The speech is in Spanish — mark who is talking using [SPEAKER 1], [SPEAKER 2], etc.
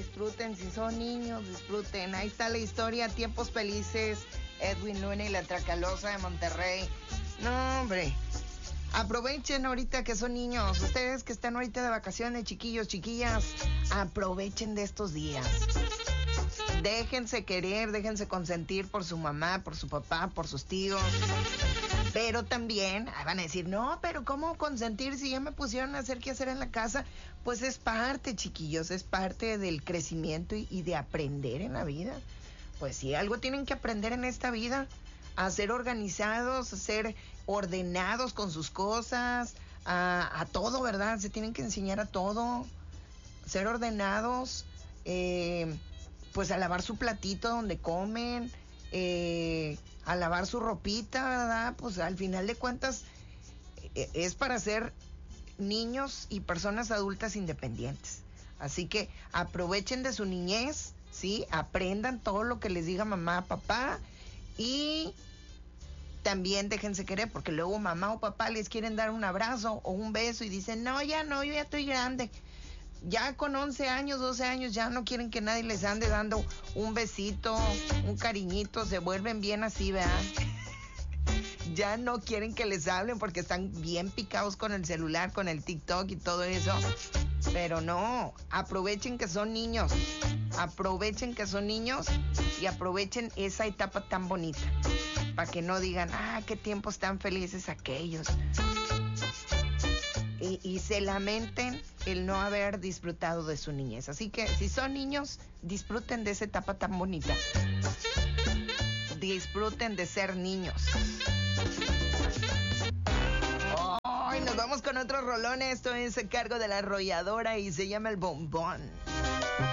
[SPEAKER 1] disfruten, si son niños, disfruten. Ahí está la historia, Tiempos Felices, Edwin Luna y la Tracalosa de Monterrey. No, hombre, aprovechen ahorita que son niños. Ustedes que están ahorita de vacaciones, chiquillos, chiquillas, aprovechen de estos días. Déjense querer, déjense consentir por su mamá, por su papá, por sus tíos. Pero también van a decir, no, pero ¿cómo consentir si ya me pusieron a hacer qué hacer en la casa? Pues es parte, chiquillos, es parte del crecimiento y de aprender en la vida. Pues sí, algo tienen que aprender en esta vida. A ser organizados, a ser ordenados con sus cosas, a todo, ¿verdad? Se tienen que enseñar a todo. Ser ordenados, pues a lavar su platito donde comen, a lavar su ropita, ¿verdad? Pues al final de cuentas es para ser niños y personas adultas independientes. Así que aprovechen de su niñez, ¿sí? Aprendan todo lo que les diga mamá, papá, y también déjense querer, porque luego mamá o papá les quieren dar un abrazo o un beso y dicen, no, yo ya estoy grande. Ya con 11 años, 12 años, ya no quieren que nadie les ande dando un besito, un cariñito, se vuelven bien así, ¿verdad? Ya no quieren que les hablen porque están bien picados con el celular, con el TikTok y todo eso. Pero no, aprovechen que son niños, y aprovechen esa etapa tan bonita, para que no digan, qué tiempos tan felices aquellos. Y se lamenten el no haber disfrutado de su niñez. Así que si son niños, disfruten de esa etapa tan bonita. Disfruten de ser niños. Nos vamos con otro rolón. Esto es a cargo de La Arrolladora y se llama El Bombón.